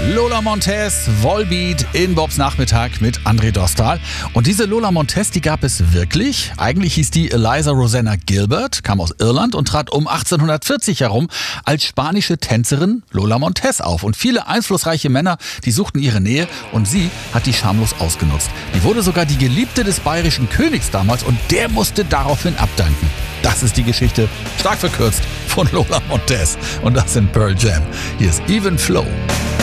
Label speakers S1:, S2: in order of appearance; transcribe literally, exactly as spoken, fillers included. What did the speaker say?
S1: Lola Montez, Volbeat in Bobs Nachmittag mit André Dostal. Und diese Lola Montez, die gab es wirklich. Eigentlich hieß die Eliza Rosanna Gilbert, kam aus Irland und trat um achtzehnhundertvierzig herum als spanische Tänzerin Lola Montez auf. Und viele einflussreiche Männer, die suchten ihre Nähe und sie hat die schamlos ausgenutzt. Die wurde sogar die Geliebte des bayerischen Königs damals und der musste daraufhin abdanken. Das ist die Geschichte, stark verkürzt, von Lola Montez. Und das sind Pearl Jam. Hier ist Even Flow.